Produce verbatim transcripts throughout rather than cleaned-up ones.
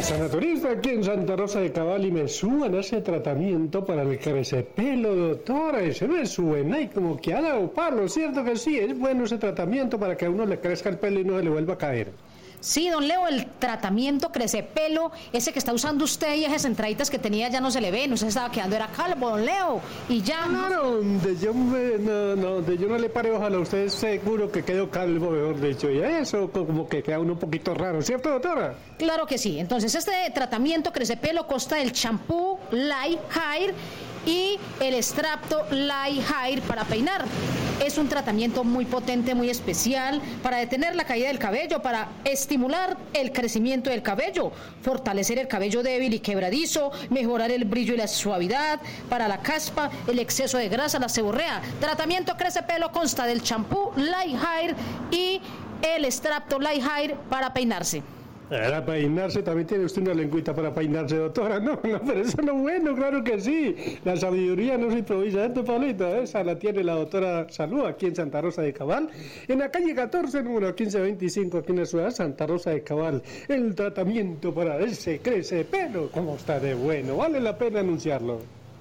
Sanaturista aquí en Santa Rosa de Cabal y me suban ese tratamiento para el crecepelo, doctora, y se me suben, ay, como que ha dado palo, ¿cierto que sí? Es bueno ese tratamiento para que a uno le crezca el pelo y no se le vuelva a caer. Sí, don Leo, el tratamiento crecepelo, ese que está usando usted y esas entraditas que tenía ya no se le ve, no se estaba quedando, era calvo, don Leo, y ya... Claro, de yo, me, no, no, de yo no le pare ojalá, usted es seguro que quedó calvo, mejor dicho, y eso como que queda uno un poquito raro, ¿cierto, doctora? Claro que sí, entonces este tratamiento crecepelo consta del champú Light Hair y el extracto Light Hair para peinar. Es un tratamiento muy potente, muy especial para detener la caída del cabello, para estimular el crecimiento del cabello, fortalecer el cabello débil y quebradizo, mejorar el brillo y la suavidad, para la caspa, el exceso de grasa, la seborrea. Tratamiento crecepelo consta del champú Light Hair y el extracto Light Hair para peinarse. Para peinarse, también tiene usted una lengüita para peinarse, doctora. No, no, pero eso es lo bueno, claro que sí. La sabiduría no se improvisa, ¿eh, Pablito? Esa la tiene la doctora Salud aquí en Santa Rosa de Cabal, en la calle catorce, número quince veinticinco, aquí en la ciudad de Santa Rosa de Cabal. El tratamiento para ese crecepelo, ¿cómo está de bueno? Vale la pena anunciarlo.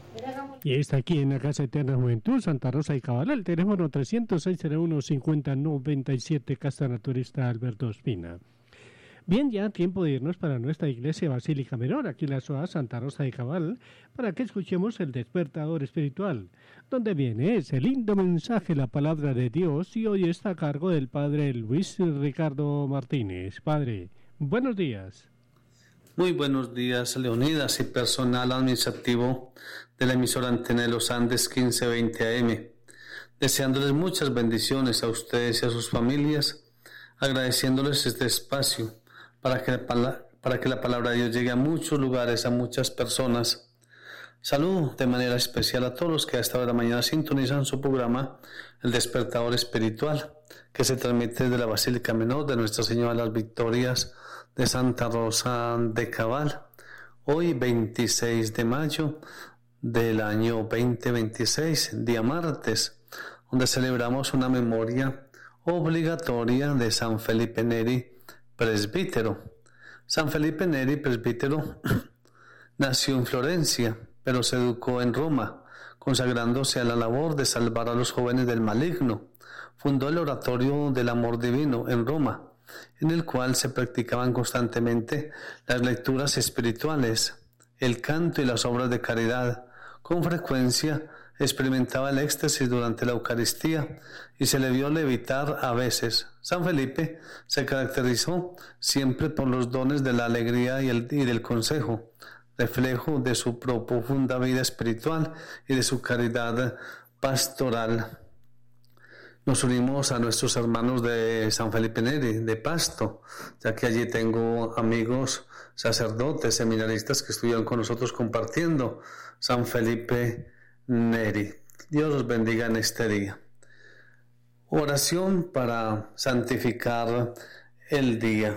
Y está aquí en la Casa Eterna Juventud, Santa Rosa de Cabal, el teléfono trescientos seis cero uno cincuenta noventa y siete, Casa Naturista Alberto Espina. Bien, ya tiempo de irnos para nuestra iglesia Basílica Menor, aquí en la ciudad Santa Rosa de Cabal, para que escuchemos el despertador espiritual, donde viene ese lindo mensaje, la palabra de Dios, y hoy está a cargo del Padre Luis Ricardo Martínez. Padre, buenos días. Muy buenos días, Leonidas y personal administrativo de la emisora Antena de los Andes quince veinte A M, deseándoles muchas bendiciones a ustedes y a sus familias, agradeciéndoles este espacio, para que, la, para que la palabra de Dios llegue a muchos lugares, a muchas personas. Saludo de manera especial a todos los que a esta hora de la mañana sintonizan su programa El Despertador Espiritual, que se transmite desde la Basílica Menor de Nuestra Señora de las Victorias de Santa Rosa de Cabal. Hoy, veintiséis de mayo del año veinte veintiséis, día martes, donde celebramos una memoria obligatoria de San Felipe Neri, presbítero. San Felipe Neri, presbítero, nació en Florencia, pero se educó en Roma, consagrándose a la labor de salvar a los jóvenes del maligno. Fundó el Oratorio del Amor Divino en Roma, en el cual se practicaban constantemente las lecturas espirituales, el canto y las obras de caridad. Con frecuencia experimentaba el éxtasis durante la Eucaristía y se le vio levitar a veces. San Felipe se caracterizó siempre por los dones de la alegría y, el, y del consejo, reflejo de su profunda vida espiritual y de su caridad pastoral. Nos unimos a nuestros hermanos de San Felipe Neri, de Pasto, ya que allí tengo amigos sacerdotes, seminaristas que estuvieron con nosotros compartiendo San Felipe Neri. Dios los bendiga en este día. Oración para santificar el día.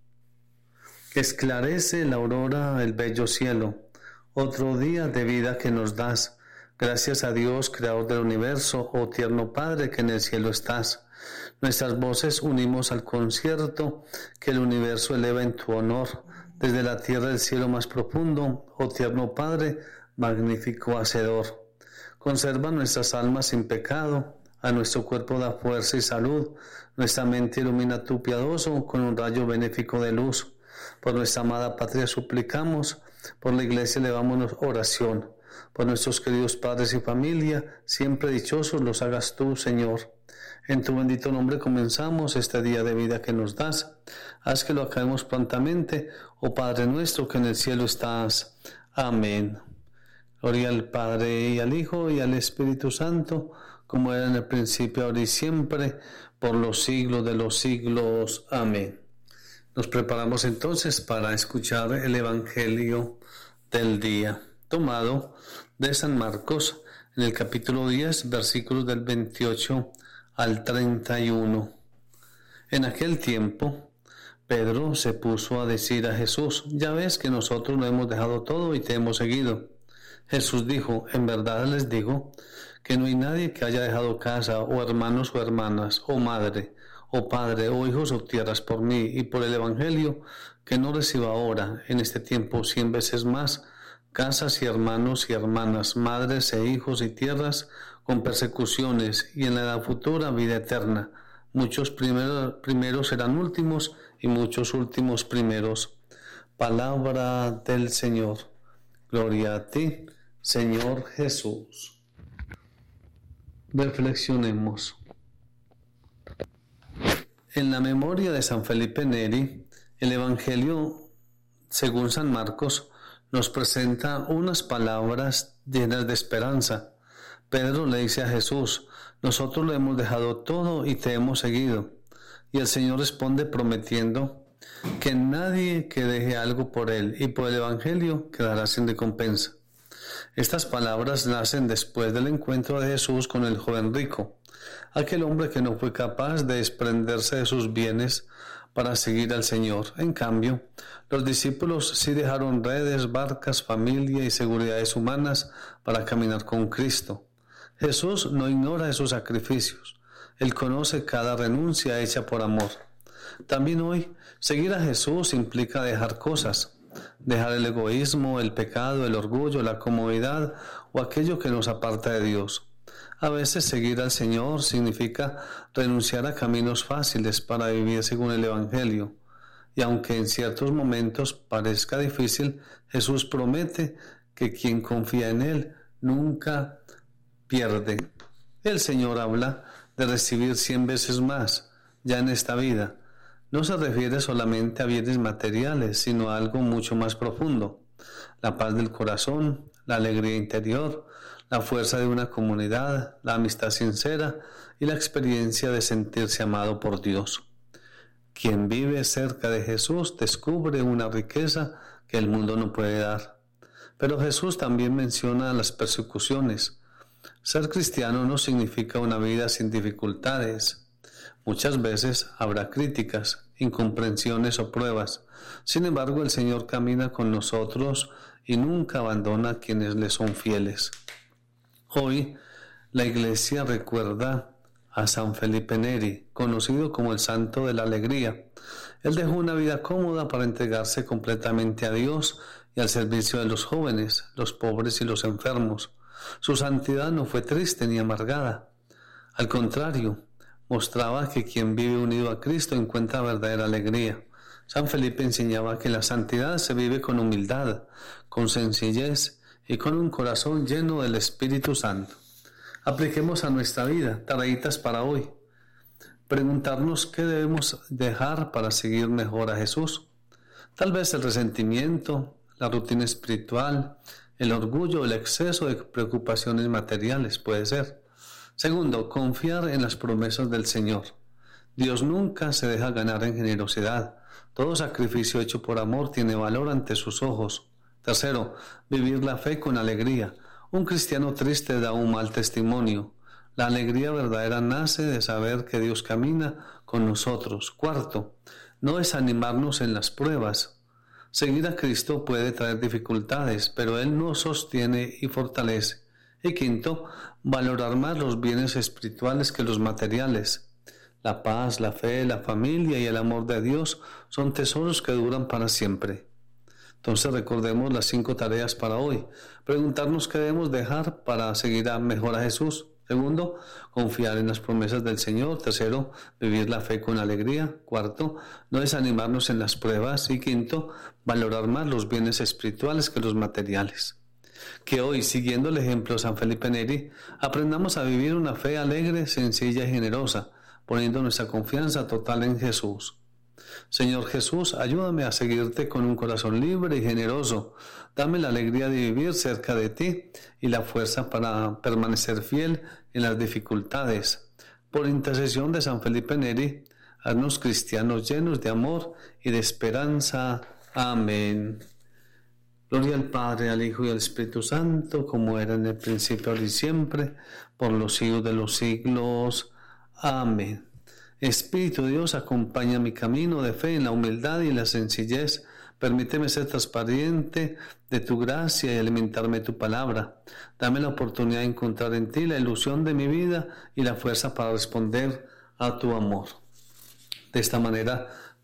Que esclarece la aurora el bello cielo, otro día de vida que nos das. Gracias a Dios, creador del universo, oh tierno Padre que en el cielo estás. Nuestras voces unimos al concierto que el universo eleva en tu honor. Desde la tierra del cielo más profundo, oh tierno Padre, magnífico Hacedor. Conserva nuestras almas sin pecado, a nuestro cuerpo da fuerza y salud, nuestra mente ilumina tu piadoso con un rayo benéfico de luz. Por nuestra amada patria suplicamos, por la iglesia elevamos oración, por nuestros queridos padres y familia, siempre dichosos los hagas tú, Señor. En tu bendito nombre comenzamos este día de vida que nos das. Haz que lo acabemos prontamente, oh Padre nuestro que en el cielo estás. Amén. Gloria al Padre y al Hijo y al Espíritu Santo, como era en el principio, ahora y siempre, por los siglos de los siglos. Amén. Nos preparamos entonces para escuchar el Evangelio del día, tomado de San Marcos, en el capítulo diez, versículos del veintiocho al treinta y uno. En aquel tiempo, Pedro se puso a decir a Jesús: ya ves que nosotros lo hemos dejado todo y te hemos seguido. Jesús dijo: en verdad les digo que no hay nadie que haya dejado casa, o hermanos o hermanas, o madre, o padre, o hijos o tierras por mí y por el Evangelio, que no reciba ahora, en este tiempo, cien veces más, casas y hermanos y hermanas, madres e hijos y tierras, con persecuciones, y en la edad futura vida eterna. Muchos primeros, primeros serán últimos, y muchos últimos primeros. Palabra del Señor. Gloria a ti, Señor Jesús. Reflexionemos. En la memoria de San Felipe Neri, el Evangelio, según San Marcos, nos presenta unas palabras llenas de esperanza. Pedro le dice a Jesús: nosotros lo hemos dejado todo y te hemos seguido. Y el Señor responde prometiendo que nadie que deje algo por él y por el Evangelio quedará sin recompensa. Estas palabras nacen después del encuentro de Jesús con el joven rico, aquel hombre que no fue capaz de desprenderse de sus bienes para seguir al Señor. En cambio, los discípulos sí dejaron redes, barcas, familia y seguridades humanas para caminar con Cristo. Jesús no ignora esos sacrificios. Él conoce cada renuncia hecha por amor. También hoy, seguir a Jesús implica dejar cosas, dejar el egoísmo, el pecado, el orgullo, la comodidad o aquello que nos aparta de Dios. A veces seguir al Señor significa renunciar a caminos fáciles para vivir según el Evangelio. Y aunque en ciertos momentos parezca difícil, Jesús promete que quien confía en Él nunca pierde. El Señor habla de recibir cien veces más ya en esta vida. No se refiere solamente a bienes materiales, sino a algo mucho más profundo: la paz del corazón, la alegría interior, la fuerza de una comunidad, la amistad sincera y la experiencia de sentirse amado por Dios. Quien vive cerca de Jesús descubre una riqueza que el mundo no puede dar. Pero Jesús también menciona las persecuciones. Ser cristiano no significa una vida sin dificultades. Muchas veces habrá críticas, incomprensiones o pruebas. Sin embargo, el Señor camina con nosotros y nunca abandona a quienes le son fieles. Hoy, la Iglesia recuerda a San Felipe Neri, conocido como el Santo de la Alegría. Él dejó una vida cómoda para entregarse completamente a Dios y al servicio de los jóvenes, los pobres y los enfermos. Su santidad no fue triste ni amargada. Al contrario, mostraba que quien vive unido a Cristo encuentra verdadera alegría. San Felipe enseñaba que la santidad se vive con humildad, con sencillez y con un corazón lleno del Espíritu Santo. Apliquemos a nuestra vida tareitas para hoy. Preguntarnos qué debemos dejar para seguir mejor a Jesús. Tal vez el resentimiento, la rutina espiritual, el orgullo, el exceso de preocupaciones materiales puede ser. Segundo, confiar en las promesas del Señor. Dios nunca se deja ganar en generosidad. Todo sacrificio hecho por amor tiene valor ante sus ojos. Tercero, vivir la fe con alegría. Un cristiano triste da un mal testimonio. La alegría verdadera nace de saber que Dios camina con nosotros. Cuarto, no desanimarnos en las pruebas. Seguir a Cristo puede traer dificultades, pero Él nos sostiene y fortalece. Y quinto, valorar más los bienes espirituales que los materiales. La paz, la fe, la familia y el amor de Dios son tesoros que duran para siempre. Entonces recordemos las cinco tareas para hoy. Preguntarnos qué debemos dejar para seguir a mejor a Jesús. Segundo, confiar en las promesas del Señor. Tercero, vivir la fe con alegría. Cuarto, no desanimarnos en las pruebas. Y quinto, valorar más los bienes espirituales que los materiales. Que hoy, siguiendo el ejemplo de San Felipe Neri, aprendamos a vivir una fe alegre, sencilla y generosa, poniendo nuestra confianza total en Jesús. Señor Jesús, ayúdame a seguirte con un corazón libre y generoso. Dame la alegría de vivir cerca de ti y la fuerza para permanecer fiel en las dificultades. Por intercesión de San Felipe Neri, haznos cristianos llenos de amor y de esperanza. Amén. Gloria al Padre, al Hijo y al Espíritu Santo, como era en el principio, ahora y siempre, por los siglos de los siglos. Amén. Espíritu de Dios, acompaña mi camino de fe en la humildad y en la sencillez. Permíteme ser transparente de tu gracia y alimentarme de tu palabra. Dame la oportunidad de encontrar en ti la ilusión de mi vida y la fuerza para responder a tu amor. De esta manera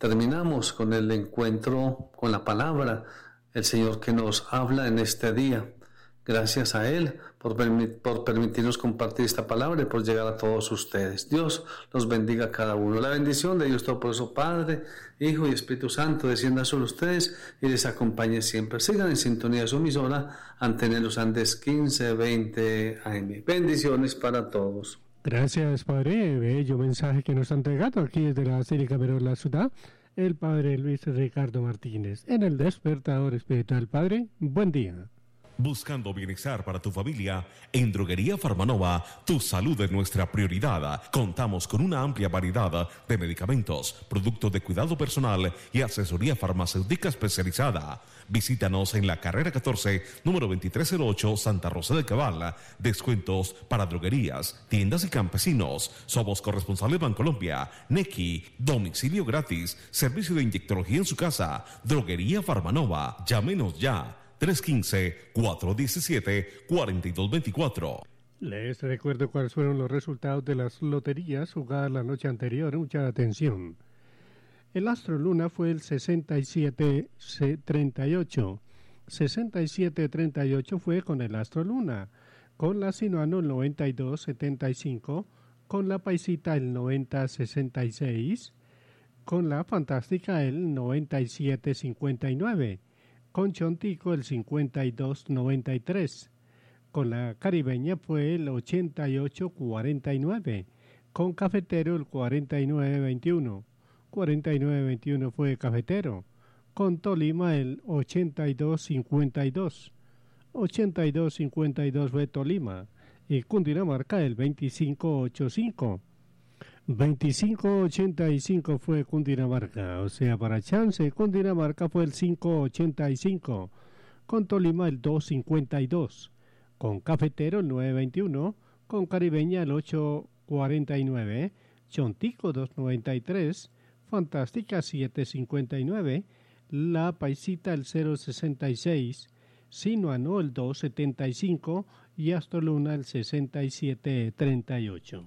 terminamos con el encuentro con la palabra, el Señor que nos habla en este día. Gracias a Él por, permi- por permitirnos compartir esta palabra y por llegar a todos ustedes. Dios los bendiga a cada uno. La bendición de Dios Todopoderoso, Padre, Hijo y Espíritu Santo, descienda sobre ustedes y les acompañe siempre. Sigan en sintonía de su emisora, Antena de los Andes quince veinte A M. Bendiciones para todos. Gracias, Padre. Bello mensaje que nos han entregado aquí desde la Basílica Mayor de la Ciudad, el Padre Luis Ricardo Martínez. En el Despertador Espiritual, Padre, buen día. Buscando bienestar para tu familia, en Droguería Farmanova, tu salud es nuestra prioridad. Contamos con una amplia variedad de medicamentos, productos de cuidado personal y asesoría farmacéutica especializada. Visítanos en la carrera catorce, número veintitrés cero ocho, Santa Rosa de Cabal. Descuentos para droguerías, tiendas y campesinos. Somos corresponsales Bancolombia, Nequi, domicilio gratis, servicio de inyectología en su casa. Droguería Farmanova, llámenos ya. tres uno cinco, cuatro uno siete, cuatro dos dos cuatro. Les recuerdo cuáles fueron los resultados de las loterías jugadas la noche anterior. Mucha atención. El Astro Luna fue el sesenta y siete treinta y ocho. sesenta y siete treinta y ocho fue con el Astro Luna. Con la Sinuano el noventa y dos setenta y cinco. Con la Paisita el noventa sesenta y seis. Con la Fantástica el noventa y siete cincuenta y nueve. Con Chontico el cincuenta y dos noventa y tres. Con la Caribeña fue el ochenta y ocho cuarenta y nueve. Con Cafetero el cuarenta y nueve veintiuno. cuarenta y nueve veintiuno fue Cafetero. Con Tolima el ochenta y dos cincuenta y dos. ochenta y dos cincuenta y dos fue Tolima. Y Cundinamarca el veinticinco ochenta y cinco. veinticinco ochenta y cinco fue Cundinamarca, o sea, para chance, Cundinamarca fue el cinco ochenta y cinco, con Tolima el dos cincuenta y dos, con Cafetero el nueve veintiuno, con Caribeña el ocho cuarenta y nueve, Chontico dos noventa y tres, Fantástica siete cincuenta y nueve, La Paisita el cero sesenta y seis, Sinuano el dos setenta y cinco y Astroluna el sesenta y siete treinta y ocho.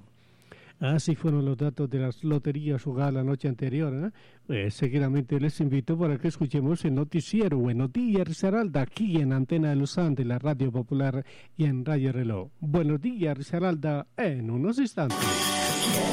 Así fueron los datos de las loterías jugadas la noche anterior. ¿eh? Pues seguidamente les invito para que escuchemos el noticiero Buenos Días Risaralda aquí en Antena de los Andes, la Radio Popular y en Radio Reloj. Buenos días Risaralda en unos instantes.